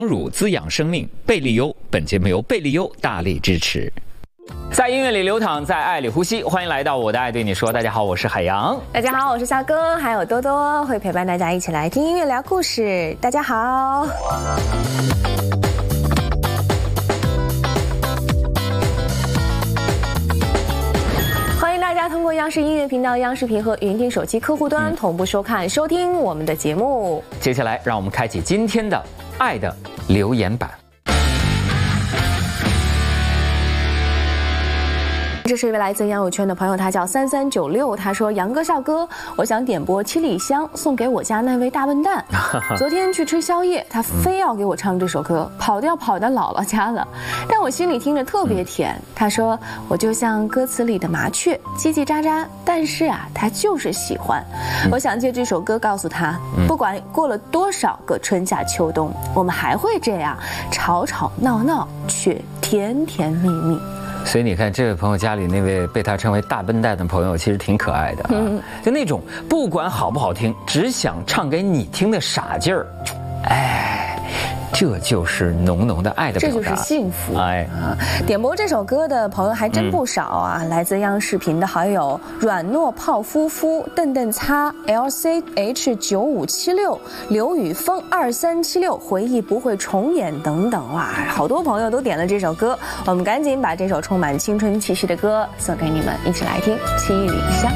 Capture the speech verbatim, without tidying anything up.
乳滋养生命，贝利优。本节目由贝利优大力支持。在音乐里流淌，在爱里呼吸。欢迎来到我的爱对你说。大家好，我是海洋。 大家好，我是夏哥，还有多多会陪伴大家一起来听音乐聊故事。大家好。欢迎大家通过央视音乐频道、央视频和云听手机客户端同步收看、收听我们的节目。 接下来，让我们开启今天的爱的留言板。 这是一位来自杨友圈的朋友，他叫三三九六。他说：“杨哥、少哥，我想点播《七里香》送给我家那位大笨蛋。昨天去吃宵夜，他非要给我唱这首歌，跑调跑到姥姥家了。但我心里听着特别甜。他说我就像歌词里的麻雀，叽叽喳喳，但是啊，他就是喜欢。我想借这首歌告诉他，不管过了多少个春夏秋冬，我们还会这样吵吵闹闹，却甜甜蜜蜜。” 所以你看，这位朋友家里那位被他称为大笨蛋的朋友，其实挺可爱的啊。嗯、就那种不管好不好听，只想唱给你听的傻劲儿，哎，这就是浓浓的爱的表达， 这就是幸福。 哎啊，点播这首歌的朋友还真不少啊！嗯、来自央视频的好友软糯泡夫夫、邓邓擦、L C H 九五七六、刘宇峰二三七六、回忆不会重演等等，哇，好多朋友都点了这首歌，我们赶紧把这首充满青春气息的歌送给你们，一起来听《七里香》。